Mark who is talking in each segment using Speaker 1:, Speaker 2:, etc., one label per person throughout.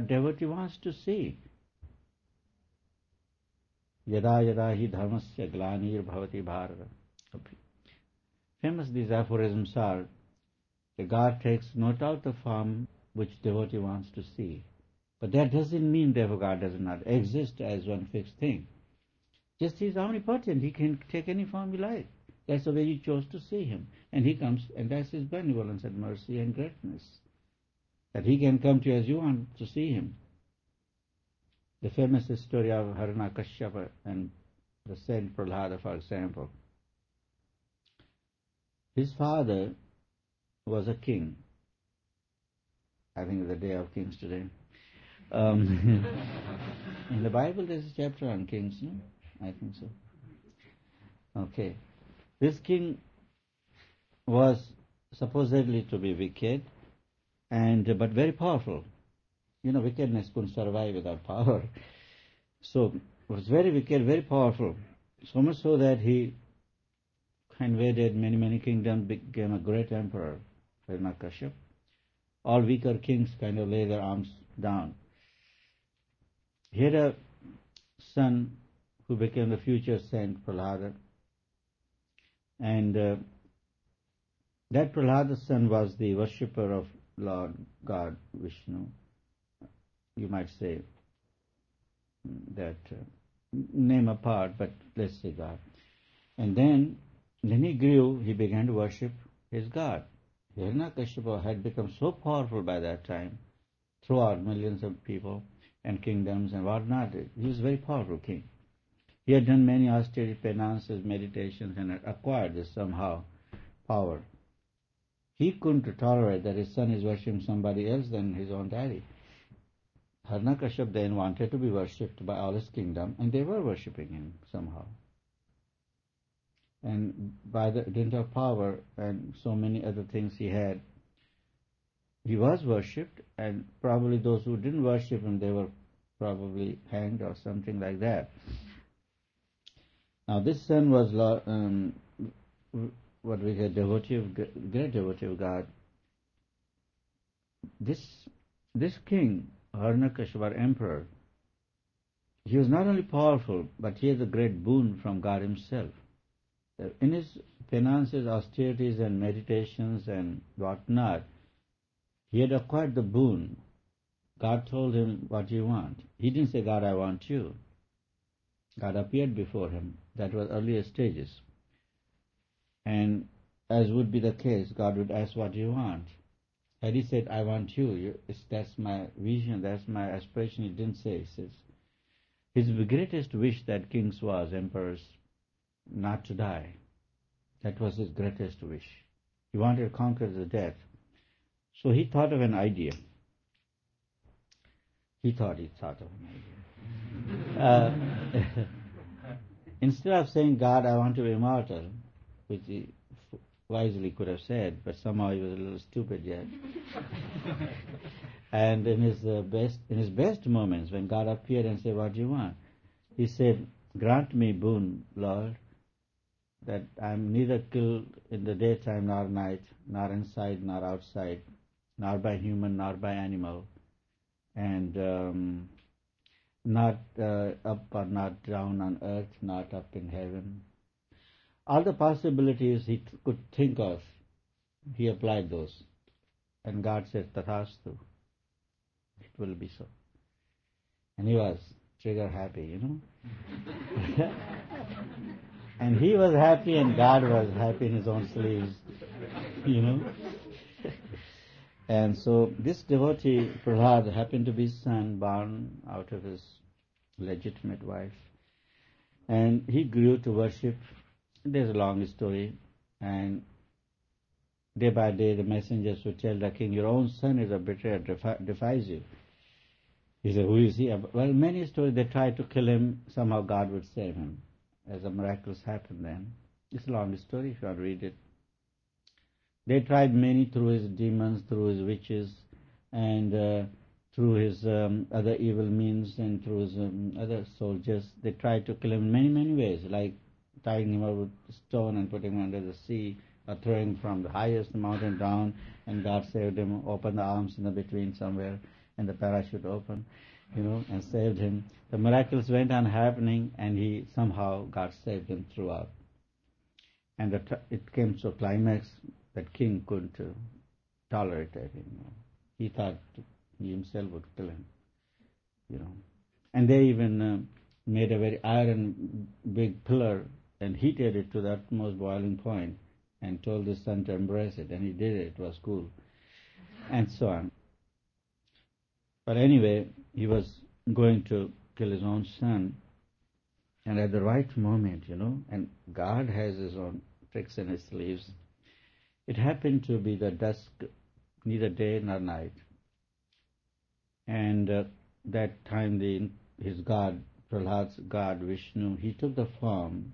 Speaker 1: devotee wants to see. Yada yada hi dharmasya glanir bhavati bharata. Famous these aphorisms are, the God takes not out the form which devotee wants to see. But that doesn't mean therefore God does not exist as one fixed thing. Just He is omnipotent. He can take any form He likes. That's the way you chose to see Him. And He comes, and that's His benevolence and mercy and greatness. That He can come to you as you want to see Him. The famous story of Hiranyakashipu and the Saint Prahlada, for example. His father was a king. I think it's the day of kings today. In the Bible there's a chapter on kings, no? I think so. Okay. This king was supposedly to be wicked, but very powerful. Wickedness couldn't survive without power. So it was very wicked, very powerful. So much so that he invaded many, many kingdoms, became a great emperor, Hiranyakashipu. All weaker kings kind of lay their arms down. He had a son who became the future Saint Prahlada. And that Prahlada's son was the worshipper of Lord God Vishnu. You might say that name apart, but let's say God. And then he grew, he began to worship his God. Hiranyakashipu had become so powerful by that time, throughout millions of people and kingdoms and whatnot. He was a very powerful king. He had done many austere penances, meditations, and had acquired this somehow power. He couldn't tolerate that his son is worshipping somebody else than his own daddy. Hiranyakashipu then wanted to be worshipped by all his kingdom, and they were worshipping him somehow. And by the dint of power and so many other things he had, he was worshipped, and probably those who didn't worship him, they were probably hanged or something like that. Now this son was what we call great devotee of God. This king, Hiranyakashipu, emperor, he was not only powerful, but he had a great boon from God himself. In his penances, austerities and meditations and whatnot, he had acquired the boon. God told him, what do you want? He didn't say, God, I want you. God appeared before him. That was earlier stages. And as would be the case, God would ask, what do you want? Had he said, I want you, that's my vision, that's my aspiration, he didn't say. He says, his greatest wish that kings was, emperors, not to die. That was his greatest wish. He wanted to conquer the death. So he thought of an idea. He thought of an idea. Instead of saying, God, I want to be immortal, which he wisely could have said, but somehow he was a little stupid yet. And in his best moments, when God appeared and said, what do you want? He said, grant me boon, Lord, that I am neither killed in the daytime nor night, nor inside nor outside, nor by human nor by animal, and not up or not down on earth, not up in heaven. All the possibilities he could think of, he applied those. And God said, Tathastu, it will be so. And he was trigger happy, And he was happy and God was happy in his own sleeves, And so this devotee, Prahlada, happened to be his son, born out of his legitimate wife. And he grew to worship. There's a long story. And day by day the messengers would tell the king, your own son is a betrayer, defies you. He said, who is he? Well, many stories, they tried to kill him. Somehow God would save him. As a miraculous happened then. It's a long story if you want to read it. They tried many through his demons, through his witches, and through his other evil means, and through his other soldiers. They tried to kill him in many, many ways, like tying him up with a stone and putting him under the sea, or throwing from the highest mountain down, and God saved him, opened the arms in the between somewhere, and the parachute opened, and saved him. The miracles went on happening, and he somehow God saved him throughout. And it came to a climax that king couldn't tolerate it. He thought he himself would kill him. And they even made a very iron big pillar and heated it to the utmost boiling point and told his son to embrace it, and he did it. It was cool, and so on. But anyway, he was going to kill his own son, and at the right moment, and God has his own tricks in his sleeves. It happened to be the dusk, neither day nor night, and that time his god, Prahlad's god Vishnu, he took the form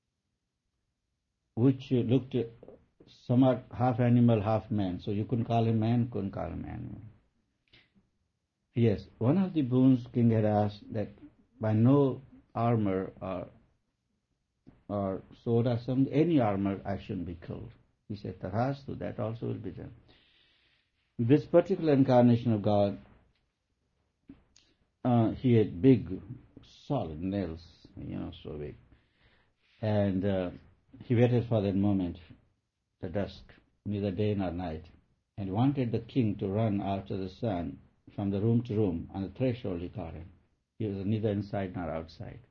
Speaker 1: which looked somewhat half animal, half man. So you couldn't call him man, couldn't call him animal. Yes, one of the boons king had asked that by no armor or sword or something, any armor I shouldn't be killed. He said, Tathastu, that also will be done. This particular incarnation of God, he had big, solid nails, so big. And he waited for that moment, the dusk, neither day nor night, and wanted the king to run after the son from the room to room. On the threshold he caught him. He was neither inside nor outside.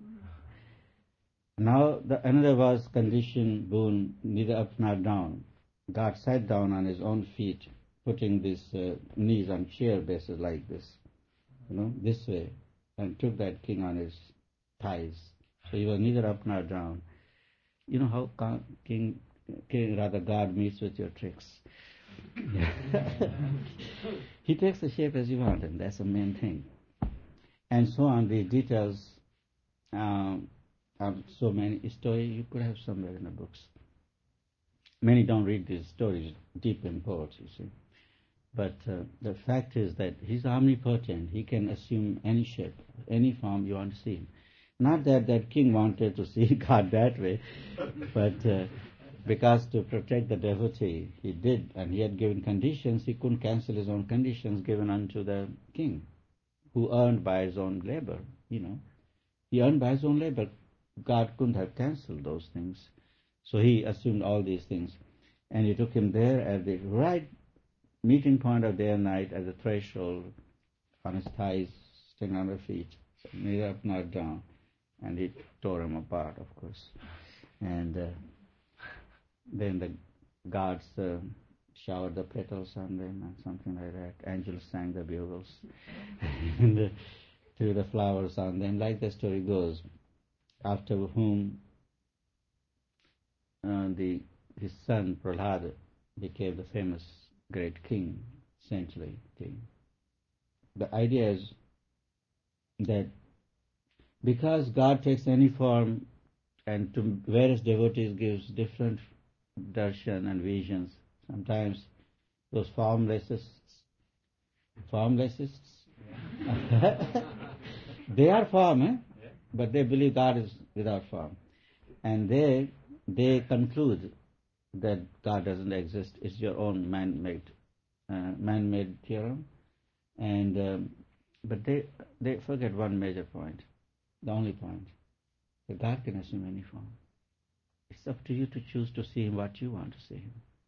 Speaker 1: Now another was condition, boon, neither up nor down. God sat down on his own feet, putting these knees on chair bases like this, this way, and took that king on his thighs. So he was neither up nor down. You know how God meets with your tricks. He takes the shape as you want, and that's the main thing. And so on, the details of so many stories you could have somewhere in the books. Many don't read these stories, deep import, you see. But the fact is that he's omnipotent. He can assume any shape, any form you want to see him. Not that king wanted to see God that way, but because to protect the devotee, he did, and he had given conditions. He couldn't cancel his own conditions given unto the king, who earned by his own labor. He earned by his own labor. God couldn't have cancelled those things, so he assumed all these things, and he took him there at the right meeting point of day and night, at the threshold, on his thighs, staying on the feet, neither up nor down. And he tore him apart, of course. And then the gods showered the petals on them and something like that. Angels sang the bugles and threw the flowers on them, like the story goes. After whom his son Prahlad became the famous great king, saintly king. The idea is that because God takes any form and to various devotees gives different darshan and visions, sometimes those formlessists, they are form, but they believe God is without form. And they conclude that God doesn't exist. It's your own man-made theorem. And but they forget one major point. The only point, that God can assume any form. It's up to you to choose to see Him what you want to see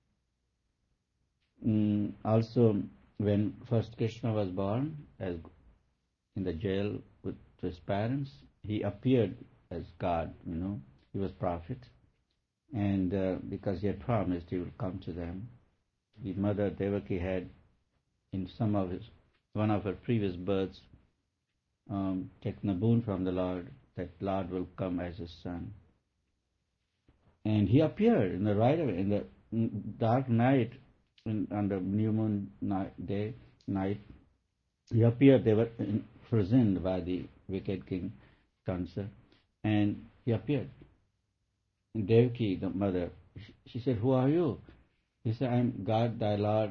Speaker 1: Him. Also, when first Krishna was born, as in the jail with his parents, he appeared as God, he was prophet. And because he had promised he would come to them, the mother Devaki had, in one of her previous births, taken a boon from the Lord, that Lord will come as his son. And he appeared in the right away, in the dark night, on the new moon night, he appeared. They were imprisoned by the wicked king Kansa, and he appeared. And Devaki, the mother, she said, "Who are you?" He said, "I'm God, thy Lord,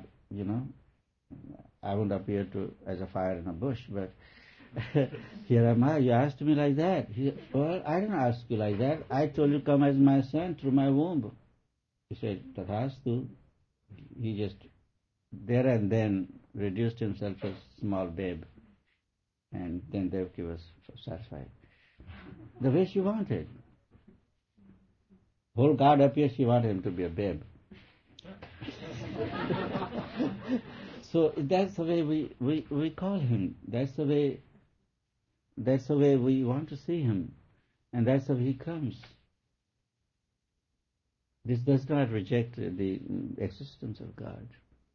Speaker 1: I won't appear as a fire in a bush, but here am I. You asked me like that." He said, "Well, I didn't ask you like that. I told you come as my son through my womb." He said, "Tathastu." He just, there and then, reduced himself as a small babe, and then Devaki was satisfied. The way she wanted. Whole God appeared, she wanted him to be a babe. So that's the way we call him. That's the way we want to see him. And that's the way he comes. This does not reject the existence of God.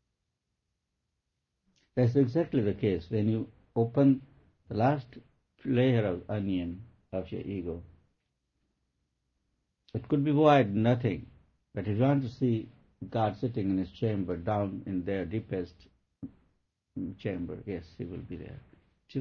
Speaker 1: That's exactly the case. When you open the last layer of onion of your ego, it could be void, nothing. But if you want to see God sitting in his chamber, down in their deepest chamber, yes, he will be there too.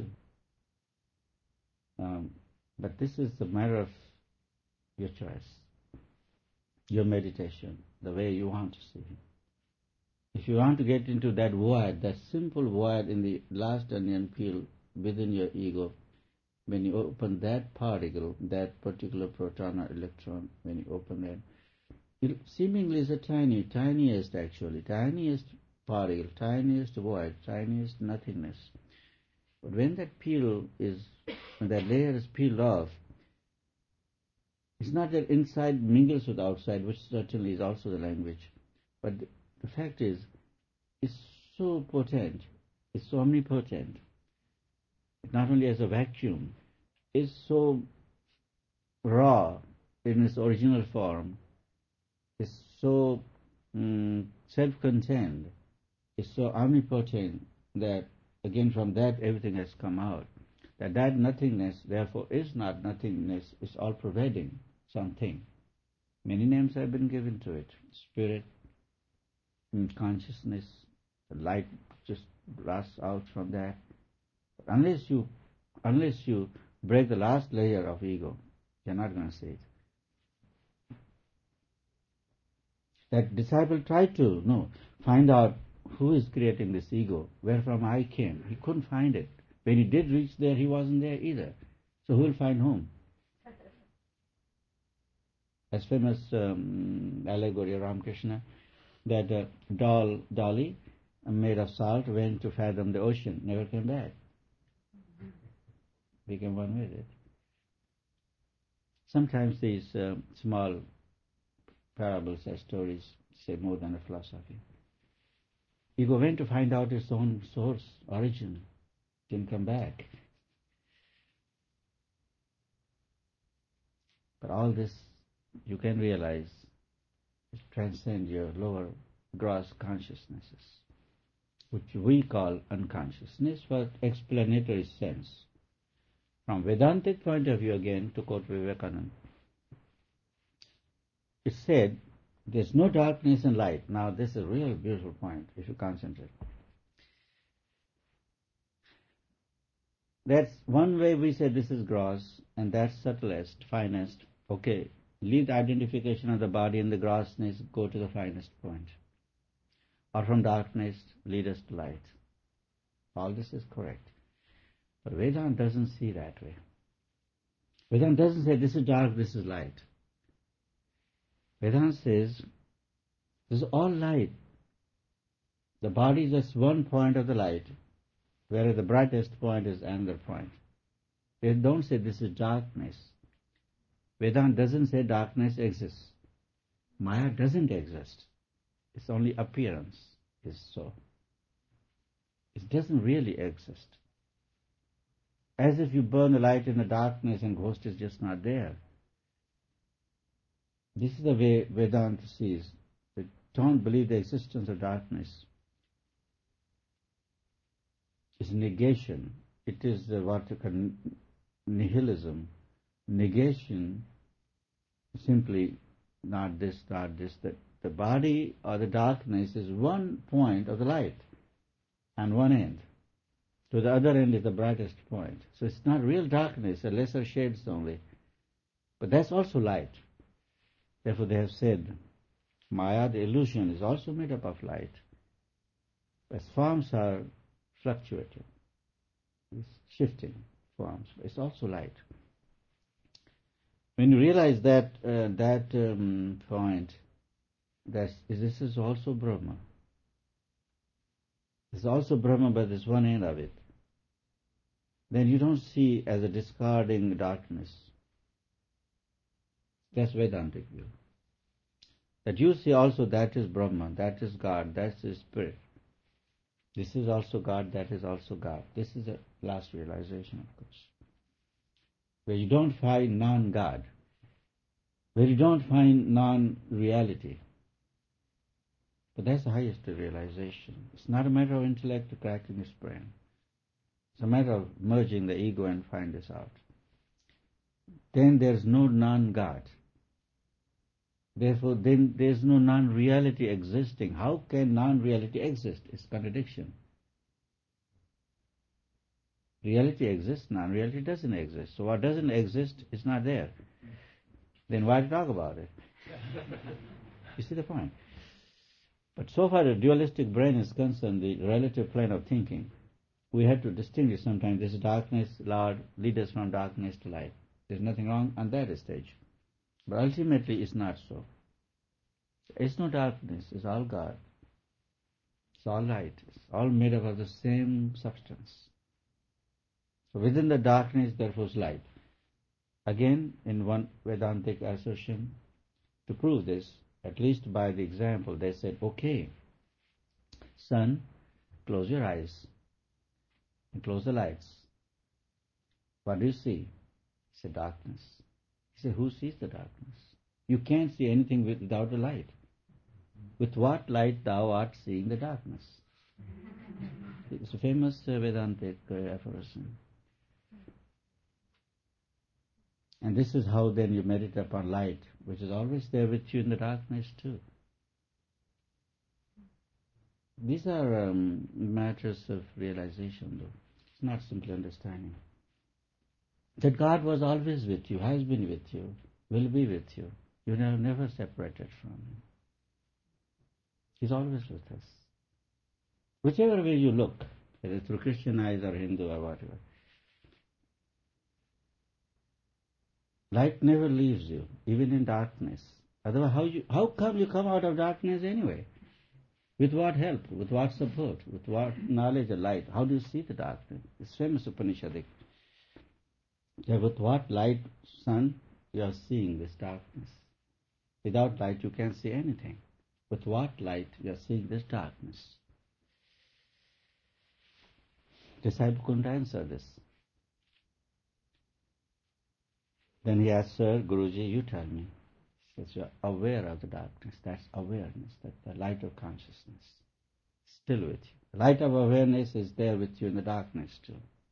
Speaker 1: But this is the matter of your choice, your meditation, the way you want to see him. If you want to get into that void, that simple void in the last onion peel within your ego, when you open that particle, that particular proton or electron, when you open that, it seemingly is the tiniest particle, tiniest void, tiniest nothingness. But when that layer is peeled off, it's not that inside mingles with outside, which certainly is also the language, but the fact is, it's so potent, it's so omnipotent. Not only as a vacuum, it's so raw in its original form, it's so self-contained, it's so omnipotent that, again, from that everything has come out. That nothingness, therefore, is not nothingness, it's all-pervading something. Many names have been given to it. Spirit, consciousness, the light just blasts out from that. But unless you break the last layer of ego, you're not going to see it. That disciple tried to find out who is creating this ego, where from I came. He couldn't find it. When he did reach there, he wasn't there either. So who will find whom? As famous allegory of Ramakrishna, that dolly made of salt went to fathom the ocean, never came back. Became one with it. Sometimes these small parables or stories say more than a philosophy. Ego went to find out its own source, origin, didn't come back. But all this you can realize it transcends your lower gross consciousnesses, which we call unconsciousness for explanatory sense. From Vedantic point of view again, to quote Vivekananda, it said, there's no darkness and light. Now this is a real beautiful point if you concentrate. That's one way we say this is gross and that's subtlest, finest. Okay, leave the identification of the body and the grossness, go to the finest point. Or from darkness, lead us to light. All this is correct. But Vedanta doesn't see that way. Vedanta doesn't say this is dark, this is light. Vedanta says this is all light. The body is just one point of the light, whereas the brightest point is another point. They don't say this is darkness. Vedanta doesn't say darkness exists. Maya doesn't exist. Its only appearance is so. It doesn't really exist. As if you burn the light in the darkness and ghost is just not there. This is the way Vedanta sees. They don't believe the existence of darkness. It's negation. It is what you call nihilism. Negation, simply not this, that the body or the darkness is one point of the light and one end. To the other end is the brightest point. So it's not real darkness, a lesser shades only. But that's also light. Therefore they have said, Maya, the illusion, is also made up of light. As forms are fluctuating, it's shifting forms, but it's also light. When you realize that point, this is also Brahma. There's also Brahma, but there's one end of it. Then you don't see as a discarding darkness. That's Vedantic view. That you see also that is Brahman, that is God, that is Spirit. This is also God, that is also God. This is the last realization, of course. Where you don't find non-God, where you don't find non-reality. But that's the highest realization. It's not a matter of intellect cracking his brain. It's a matter of merging the ego and find this out. Then there's no non-God. Therefore, then there's no non-reality existing. How can non-reality exist? It's contradiction. Reality exists, non-reality doesn't exist. So what doesn't exist is not there. Then why talk about it? You see the point? But so far the dualistic brain is concerned, the relative plane of thinking, we have to distinguish sometimes this darkness, Lord, lead us from darkness to light. There's nothing wrong on that stage. But ultimately it's not so. It's no darkness, it's all God. It's all light. It's all made up of the same substance. So within the darkness therefore is light. Again, in one Vedantic assertion, to prove this, at least by the example, they said, okay, sun, close your eyes and close the lights. What do you see? He said, darkness. He said, who sees the darkness? You can't see anything without the light. With what light thou art seeing the darkness? It's a famous Vedantic aphorism. And this is how then you meditate upon light, which is always there with you in the darkness too. These are matters of realization though. It's not simply understanding. That God was always with you, has been with you, will be with you. You are never separated from Him. He's always with us. Whichever way you look, whether through Christian eyes or Hindu or whatever, light never leaves you, even in darkness. Otherwise, how come you come out of darkness anyway? With what help? With what support? With what knowledge of light? How do you see the darkness? It's famous Upanishadic. That with what light, sun, you are seeing this darkness. Without light, you can't see anything. With what light, you are seeing this darkness? Disciple couldn't answer this. Then he asked, Sir, Guruji, you tell me. He says, you are aware of the darkness. That's awareness, that's the light of consciousness. Still with you. The light of awareness is there with you in the darkness too.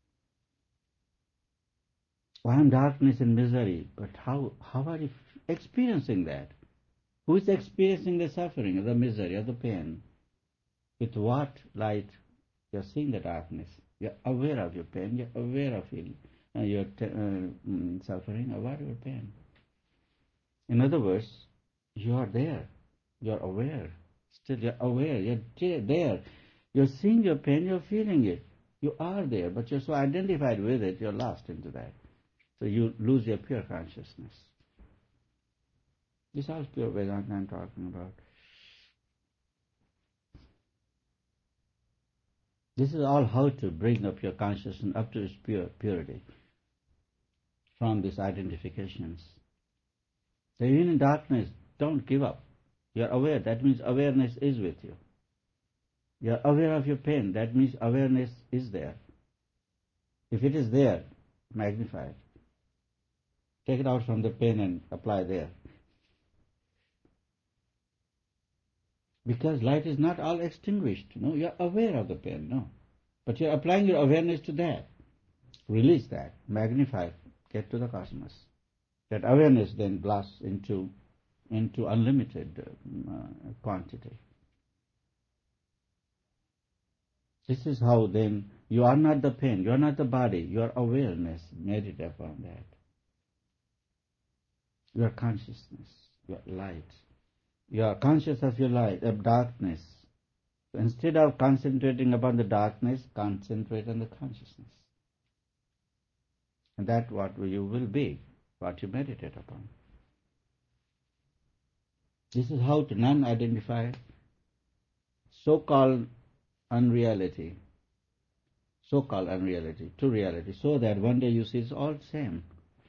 Speaker 1: I am darkness and misery, but how are you experiencing that? Who is experiencing the suffering, or the misery, or the pain? With what light you are seeing the darkness? You are aware of your pain, you are aware of your suffering, or whatever pain. In other words, you are there, you are aware. Still you are aware, you are there. You are seeing your pain, you are feeling it. You are there, but you are so identified with it, you are lost into that. So you lose your pure consciousness. This is all pure Vedanta I'm talking about. This is all how to bring up your consciousness up to its purity from these identifications. So even in darkness, don't give up. You are aware, that means awareness is with you. You are aware of your pain, that means awareness is there. If it is there, magnify it. Take it out from the pain and apply there. Because light is not all extinguished, you are aware of the pain, but you are applying your awareness to that. Release that, magnify it, get to the cosmos. That awareness then blasts into unlimited quantity. This is how then you are not the pain, you are not the body, your awareness, meditate upon that. Your consciousness, your light. You are conscious of your light, of darkness. So instead of concentrating upon the darkness, concentrate on the consciousness. And that's what you will be, what you meditate upon. This is how to non-identify so-called unreality, so-called unreality, to reality, so that one day you see it's all the same.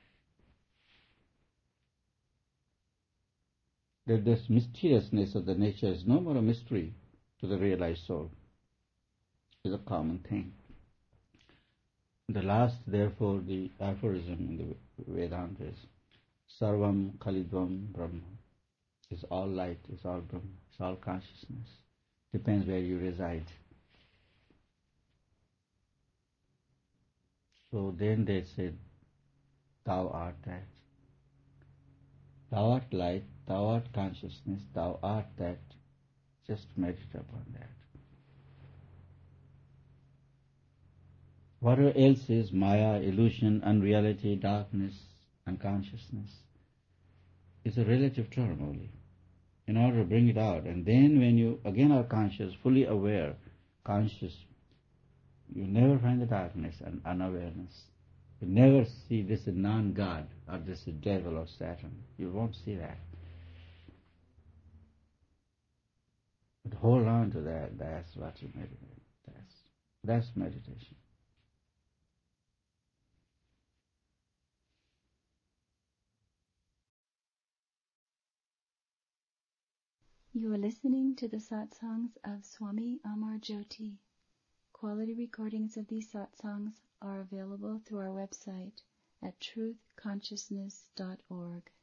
Speaker 1: That this mysteriousness of the nature is no more a mystery to the realized soul. It's a common thing. The last, therefore, the aphorism in the Vedanta is Sarvam Khalidvam Brahma. It's all light, it's all Brahma, it's all consciousness. Depends where you reside. So then they said, Thou art that. Thou art light, thou art consciousness, thou art that. Just meditate upon that. Whatever else is Maya, illusion, unreality, darkness, unconsciousness, is a relative term only. In order to bring it out, and then when you again are conscious, fully aware, conscious, you never find the darkness and unawareness. You never see this is non-God or this is devil or Saturn. You won't see that. But hold on to that. That's what you meditate. That's meditation.
Speaker 2: You are listening to the satsangs of Swami Amar Jyoti. Quality recordings of these satsangs are available through our website at truthconsciousness.org.